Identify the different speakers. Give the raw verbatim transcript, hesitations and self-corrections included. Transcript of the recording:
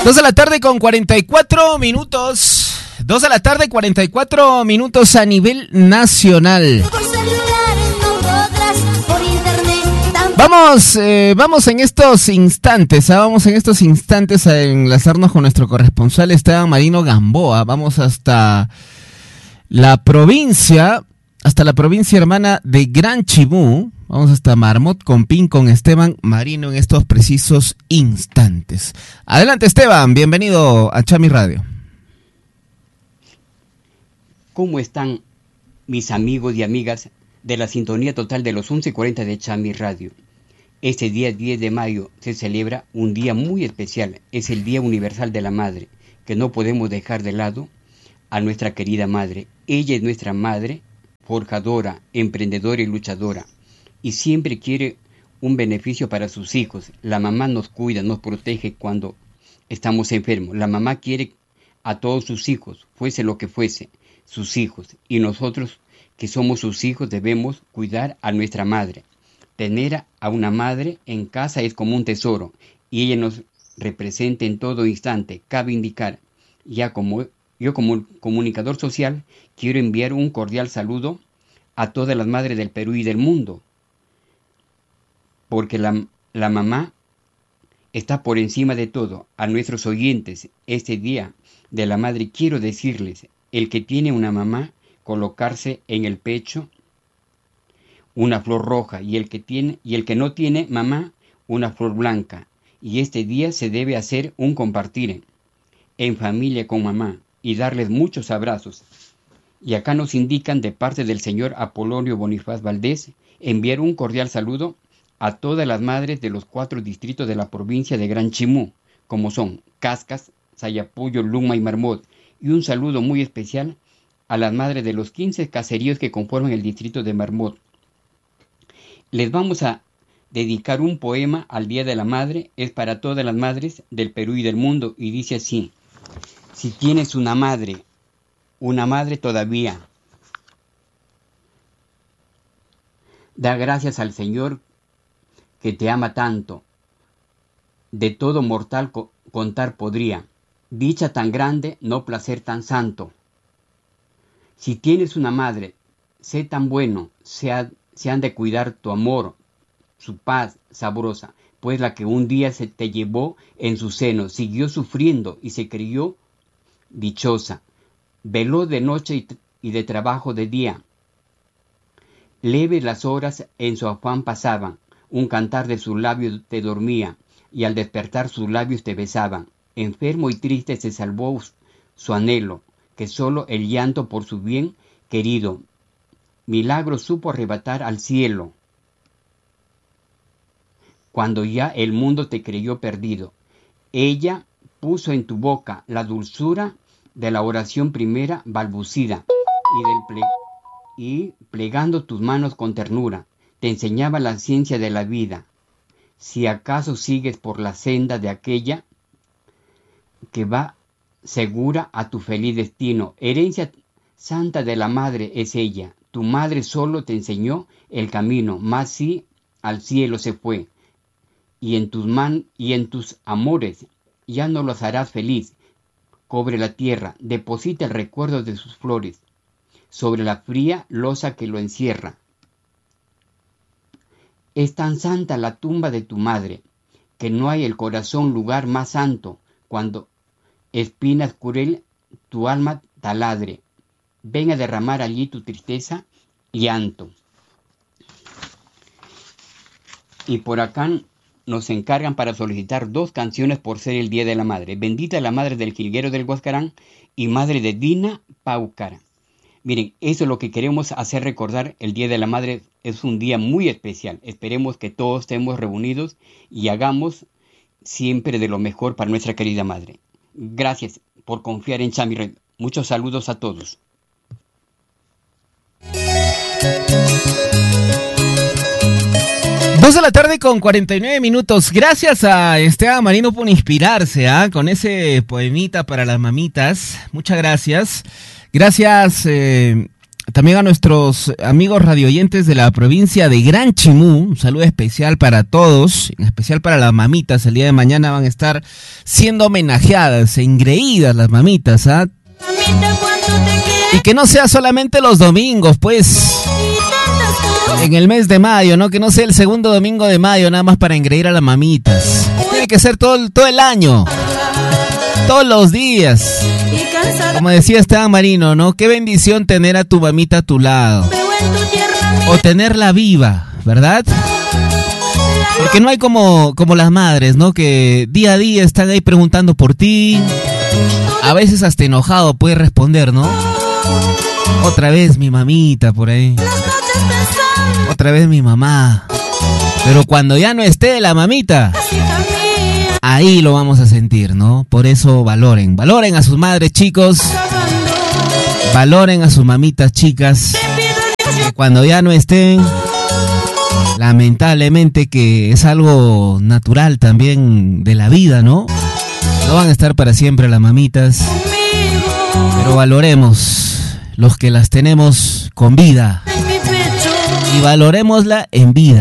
Speaker 1: Dos de la tarde con cuarenta y cuatro minutos. Dos de la tarde, cuarenta y cuatro minutos a nivel nacional. Vamos, eh, vamos en estos instantes, ¿ah? vamos en estos instantes a enlazarnos con nuestro corresponsal Esteban Marino Gamboa. Vamos hasta la provincia, hasta la provincia hermana de Gran Chimú. Vamos hasta Marmot Compín con Esteban Marino en estos precisos instantes. Adelante, Esteban, bienvenido a Chami Radio.
Speaker 2: ¿Cómo están mis amigos y amigas de la sintonía total de los once cuarenta de Chami Radio? Este día diez de mayo se celebra un día muy especial. Es el Día Universal de la Madre, que no podemos dejar de lado a nuestra querida madre. Ella es nuestra madre, forjadora, emprendedora y luchadora, y siempre quiere un beneficio para sus hijos. La mamá nos cuida, nos protege cuando estamos enfermos. La mamá quiere a todos sus hijos, fuese lo que fuese, sus hijos. Y nosotros, que somos sus hijos, debemos cuidar a nuestra madre. Tener a una madre en casa es como un tesoro, y ella nos representa en todo instante. Cabe indicar, ya como yo como comunicador social, quiero enviar un cordial saludo a todas las madres del Perú y del mundo, porque la, la mamá está por encima de todo. A nuestros oyentes, este día de la madre, quiero decirles, el que tiene una mamá, colocarse en el pecho una flor roja, y el que tiene, y el que no tiene mamá, una flor blanca. Y este día se debe hacer un compartir en familia con mamá y darles muchos abrazos. Y acá nos indican de parte del señor Apolonio Bonifaz Valdés enviar un cordial saludo a todas las madres de los cuatro distritos de la provincia de Gran Chimú, como son Cascas, Sayapuyo, Luma y Marmot, y un saludo muy especial a las madres de los quince caseríos que conforman el distrito de Marmot. Les vamos a dedicar un poema al Día de la Madre, es para todas las madres del Perú y del mundo, y dice así: si tienes una madre, una madre todavía, da gracias al Señor que te ama tanto, de todo mortal co- contar podría, dicha tan grande, no placer tan santo. Si tienes una madre, sé tan bueno, sea, se han de cuidar tu amor, su paz sabrosa, pues la que un día se te llevó en su seno, siguió sufriendo y se creyó dichosa, veló de noche y, y de trabajo de día, leves las horas en su afán pasaban, un cantar de sus labios te dormía, y al despertar sus labios te besaban. Enfermo y triste se salvó su anhelo, que solo el llanto por su bien querido milagro supo arrebatar al cielo, cuando ya el mundo te creyó perdido. Ella puso en tu boca la dulzura de la oración primera balbucida, y, del ple- y plegando tus manos con ternura, te enseñaba la ciencia de la vida. Si acaso sigues por la senda de aquella que va segura a tu feliz destino, herencia santa de la madre es ella. Tu madre solo te enseñó el camino, mas sí al cielo se fue. Y en tus man y en tus amores ya no los harás feliz. Cobre la tierra, deposita el recuerdo de sus flores sobre la fría losa que lo encierra. Es tan santa la tumba de tu madre, que no hay el corazón lugar más santo, cuando espinas cruel tu alma taladre. Ven a derramar allí tu tristeza y llanto. Y por acá nos encargan para solicitar dos canciones por ser el Día de la Madre. Bendita la Madre del Jilguero del Huascarán y Madre de Dina Paucara. Miren, eso es lo que queremos hacer recordar. El Día de la Madre es un día muy especial. Esperemos que todos estemos reunidos y hagamos siempre de lo mejor para nuestra querida madre. Gracias por confiar en Chami Radio. Muchos saludos a todos.
Speaker 1: Dos de la tarde con cuarenta y nueve minutos. Gracias a Esteban Marino por inspirarse ¿eh? con ese poemita para las mamitas. Muchas gracias. Gracias eh, También a nuestros amigos radioyentes de la provincia de Gran Chimú, un saludo especial para todos, en especial para las mamitas. El día de mañana van a estar siendo homenajeadas, engreídas las mamitas, ¿ah? Y que no sea solamente los domingos, pues, en el mes de mayo, ¿no? Que no sea el segundo domingo de mayo nada más para engreír a las mamitas. Tiene que ser todo, todo el año, todos los días. Como decía Esteban Marino, ¿no? Qué bendición tener a tu mamita a tu lado. O tenerla viva, ¿verdad? Porque no hay como, como las madres, ¿no? Que día a día están ahí preguntando por ti. A veces hasta enojado puede responder, ¿no? Otra vez mi mamita por ahí. Otra vez mi mamá. Pero cuando ya no esté la mamita, ahí lo vamos a sentir, ¿no? Por eso valoren, valoren a sus madres, chicos. Valoren a sus mamitas, chicas. Que cuando ya no estén, lamentablemente, que es algo natural también de la vida, ¿no? No van a estar para siempre las mamitas. Pero valoremos los que las tenemos con vida. Y valorémosla en vida.